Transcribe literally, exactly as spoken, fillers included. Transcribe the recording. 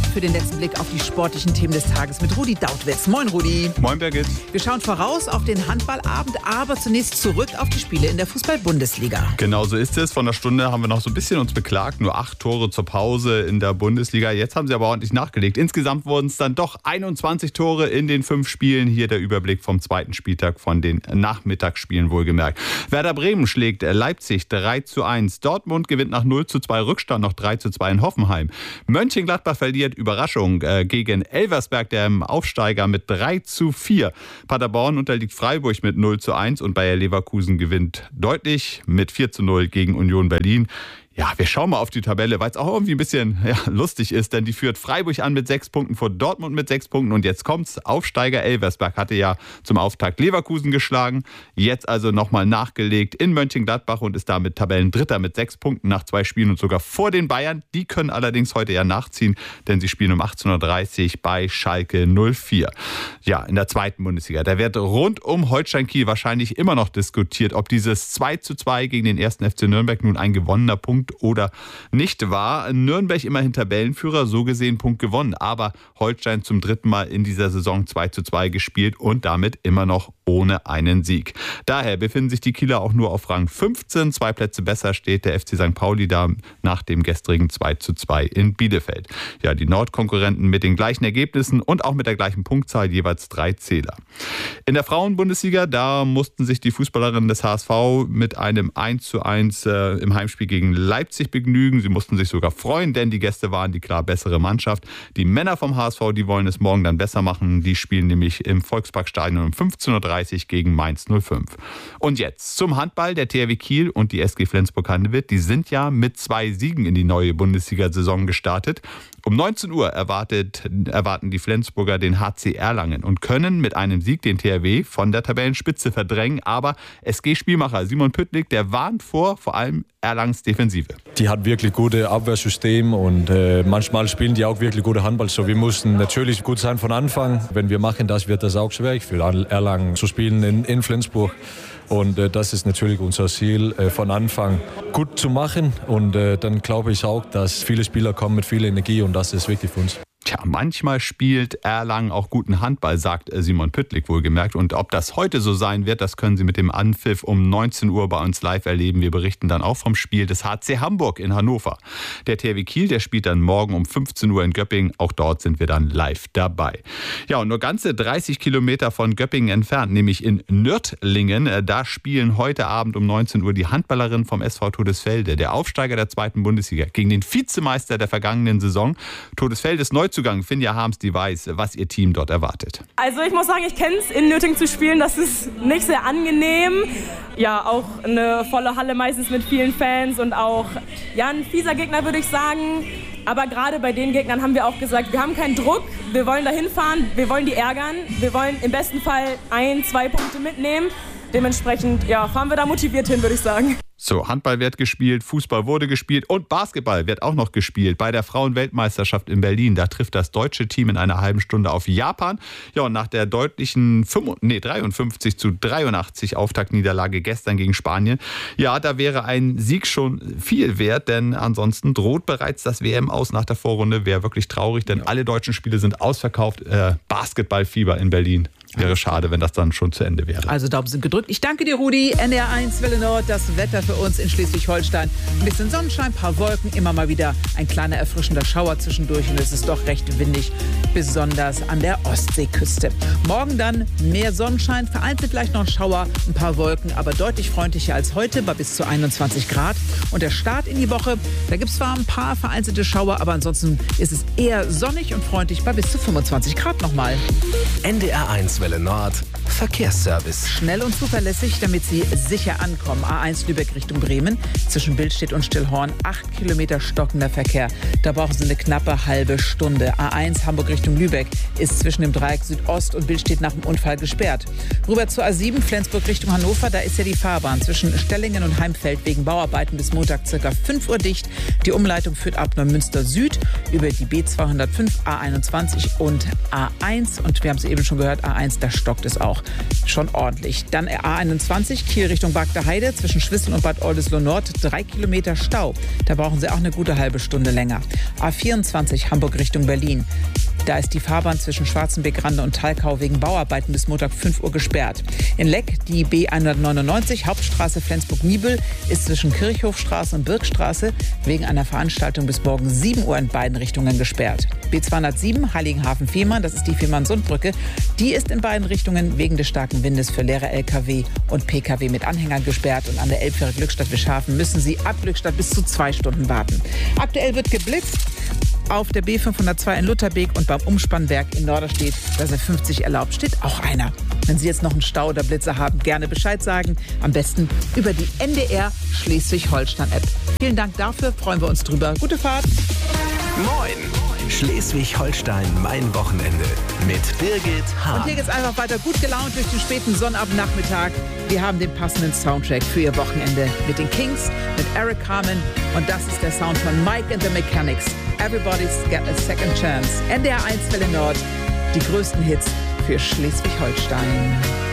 für den letzten Blick auf die sportlichen Themen des Tages mit Rudi Dautwitz. Moin Rudi. Moin Birgit. Wir schauen voraus auf den Handballabend, aber zunächst zurück auf die Spiele in der Fußball-Bundesliga. Genau so ist es. Von der Stunde haben wir noch so ein bisschen uns beklagt. Nur acht Tore zur Pause in der Bundesliga. Jetzt haben sie aber ordentlich nachgelegt. Insgesamt wurden es dann doch einundzwanzig Tore in den fünf Spielen. Hier der Überblick vom zweiten Spieltag von den Nachmittagsspielen wohlgemerkt. Werder Bremen schlägt Leipzig drei zu eins. Dortmund gewinnt nach null zu zwei Rückstand noch drei zu zwei in Hoffenheim. Mönchengladbach verliert, Überraschung, äh, gegen Elversberg, der Aufsteiger, mit drei zu vier. Paderborn unterliegt Freiburg mit null zu eins und Bayer Leverkusen gewinnt deutlich mit vier zu null gegen Union Berlin. Ja, wir schauen mal auf die Tabelle, weil es auch irgendwie ein bisschen ja, lustig ist, denn die führt Freiburg an mit sechs Punkten, vor Dortmund mit sechs Punkten und jetzt kommt's. Aufsteiger Elversberg hatte ja zum Auftakt Leverkusen geschlagen, jetzt also nochmal nachgelegt in Mönchengladbach und ist damit Tabellendritter mit sechs Punkten nach zwei Spielen und sogar vor den Bayern. Die können allerdings heute ja nachziehen, denn sie spielen um achtzehn Uhr dreißig bei Schalke null vier. Ja, in der zweiten Bundesliga, da wird rund um Holstein Kiel wahrscheinlich immer noch diskutiert, ob dieses zwei zu zwei gegen den ersten F C Nürnberg nun ein gewonnener Punkt oder nicht war. Nürnberg immerhin Tabellenführer, so gesehen Punkt gewonnen. Aber Holstein zum dritten Mal in dieser Saison zwei zu zwei gespielt und damit immer noch ohne einen Sieg. Daher befinden sich die Kieler auch nur auf Rang fünfzehn. Zwei Plätze besser steht der F C Sankt Pauli da nach dem gestrigen zwei zu zwei in Bielefeld. Ja, die Nordkonkurrenten mit den gleichen Ergebnissen und auch mit der gleichen Punktzahl, jeweils drei Zähler. In der Frauenbundesliga, da mussten sich die Fußballerinnen des H S V mit einem eins zu eins äh, im Heimspiel gegen Leipzig begnügen. Sie mussten sich sogar freuen, denn die Gäste waren die klar bessere Mannschaft. Die Männer vom H S V, die wollen es morgen dann besser machen. Die spielen nämlich im Volksparkstadion um fünfzehn Uhr dreißig gegen Mainz null fünf. Und jetzt zum Handball. Der T H W Kiel und die S G Flensburg-Handewitt, die sind ja mit zwei Siegen in die neue Bundesliga-Saison gestartet. Um neunzehn Uhr erwartet, erwarten die Flensburger den H C Erlangen und können mit einem Sieg den T H W von der Tabellenspitze verdrängen. Aber S G-Spielmacher Simon Püttlik, der warnt vor vor allem Erlangens Defensive. Die hat wirklich gute Abwehrsystem und äh, manchmal spielen die auch wirklich gute Handball. So, wir mussten natürlich gut sein von Anfang. Wenn wir machen das, wird das auch schwierig für Erlangen zu spielen in, in Flensburg. Und äh, das ist natürlich unser Ziel, äh, von Anfang gut zu machen. Und äh, dann glaube ich auch, dass viele Spieler kommen mit viel Energie und das ist wichtig für uns. Tja, manchmal spielt Erlangen auch guten Handball, sagt Simon Püttlik wohlgemerkt. Und ob das heute so sein wird, das können Sie mit dem Anpfiff um neunzehn Uhr bei uns live erleben. Wir berichten dann auch vom Spiel des H C Hamburg in Hannover. Der T H W Kiel, der spielt dann morgen um fünfzehn Uhr in Göppingen. Auch dort sind wir dann live dabei. Ja, und nur ganze dreißig Kilometer von Göppingen entfernt, nämlich in Nördlingen, da spielen heute Abend um neunzehn Uhr die Handballerinnen vom S V Todesfelde, der Aufsteiger der zweiten Bundesliga, gegen den Vizemeister der vergangenen Saison. Todesfelde ist Neuzugang. Finja Harms, die weiß, was ihr Team dort erwartet. Also ich muss sagen, ich kenne es, in Nördlingen zu spielen. Das ist nicht sehr angenehm. Ja, auch eine volle Halle meistens mit vielen Fans und auch ja, ein fieser Gegner, würde ich sagen. Aber gerade bei den Gegnern haben wir auch gesagt, wir haben keinen Druck, wir wollen da hinfahren, wir wollen die ärgern. Wir wollen im besten Fall ein, zwei Punkte mitnehmen. Dementsprechend ja, fahren wir da motiviert hin, würde ich sagen. So, Handball wird gespielt, Fußball wurde gespielt und Basketball wird auch noch gespielt. Bei der Frauenweltmeisterschaft in Berlin, da trifft das deutsche Team in einer halben Stunde auf Japan. Ja, und nach der deutlichen dreiundfünfzig zu dreiundachtzig Auftaktniederlage gestern gegen Spanien, ja, da wäre ein Sieg schon viel wert, denn ansonsten droht bereits das W M-Aus nach der Vorrunde. Wäre wirklich traurig, denn alle deutschen Spiele sind ausverkauft. Äh, Basketballfieber in Berlin. Wäre schade, wenn das dann schon zu Ende wäre. Also Daumen sind gedrückt. Ich danke dir, Rudi. N D R eins Welle Nord, das Wetter für uns in Schleswig-Holstein. Ein bisschen Sonnenschein, ein paar Wolken, immer mal wieder ein kleiner erfrischender Schauer zwischendurch. Und es ist doch recht windig, besonders an der Ostseeküste. Morgen dann mehr Sonnenschein, vereinzelt vielleicht noch ein Schauer, ein paar Wolken, aber deutlich freundlicher als heute, bei bis zu einundzwanzig Grad. Und der Start in die Woche, da gibt es zwar ein paar vereinzelte Schauer, aber ansonsten ist es eher sonnig und freundlich bei bis zu fünfundzwanzig Grad nochmal. N D R eins Welle Nord, Verkehrsservice. Schnell und zuverlässig, damit Sie sicher ankommen. A eins Lübeck Richtung Bremen, zwischen Billstedt und Stillhorn, acht Kilometer stockender Verkehr. Da brauchen Sie eine knappe halbe Stunde. A eins Hamburg Richtung Lübeck ist zwischen dem Dreieck Südost und Billstedt nach dem Unfall gesperrt. Rüber zur A sieben Flensburg Richtung Hannover, da ist ja die Fahrbahn zwischen Stellingen und Heimfeld wegen Bauarbeiten bis Montag ca. fünf Uhr dicht. Die Umleitung führt ab Neumünster Süd über die B zweihundertfünf, A einundzwanzig und A eins. Und wir haben es eben schon gehört, A eins, da stockt es auch. auch schon ordentlich. Dann A einundzwanzig, Kiel Richtung Bagder Heide, zwischen Schwissel und Bad Oldesloe Nord, drei Kilometer Stau. Da brauchen Sie auch eine gute halbe Stunde länger. A vierundzwanzig, Hamburg Richtung Berlin. Da ist die Fahrbahn zwischen Schwarzenbeck-Rande und Thalkau wegen Bauarbeiten bis Montag fünf Uhr gesperrt. In Leck die B hundertneunundneunzig, Hauptstraße Flensburg-Nibel, ist zwischen Kirchhofstraße und Birkstraße wegen einer Veranstaltung bis morgen sieben Uhr in beiden Richtungen gesperrt. B zweihundertsieben, Heiligenhafen-Fehmarn, das ist die Fehmarn-Sundbrücke, die ist in beiden Richtungen wegen des starken Windes für leere L K W und P K W mit Anhängern gesperrt. Und an der Elbfähre Glückstadt-Wischhafen müssen Sie ab Glückstadt bis zu zwei Stunden warten. Aktuell wird geblitzt auf der B fünfhundertzwei in Lutherbeek und beim Umspannwerk in Norderstedt. Da sind fünfzig erlaubt, steht auch einer. Wenn Sie jetzt noch einen Stau oder Blitzer haben, gerne Bescheid sagen. Am besten über die N D R Schleswig-Holstein-App. Vielen Dank dafür, freuen wir uns drüber. Gute Fahrt. Moin! Schleswig-Holstein, mein Wochenende mit Birgit Hahn. Und hier geht's einfach weiter gut gelaunt durch den späten Sonnabendnachmittag. Wir haben den passenden Soundtrack für Ihr Wochenende mit den Kings, mit Eric Carmen. Und das ist der Sound von Mike and the Mechanics. Everybody's got a second chance. N D R eins Welle Nord, die größten Hits für Schleswig-Holstein.